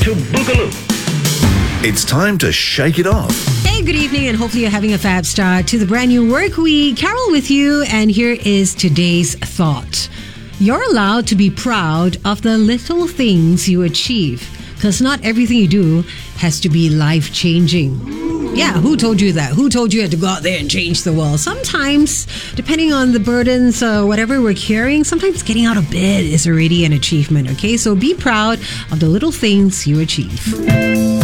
to Boogaloo. It's time to shake it off. Hey, good evening, and hopefully you're having a fab start to the brand new work week. Carol with you, and here is today's thought. You're allowed to be proud of the little things you achieve, because not everything you do has to be life-changing. Yeah, who told you that? Who told you had to go out there and change the world? Sometimes, depending on the burdens, whatever we're carrying, sometimes getting out of bed is already an achievement, okay? So be proud of the little things you achieve.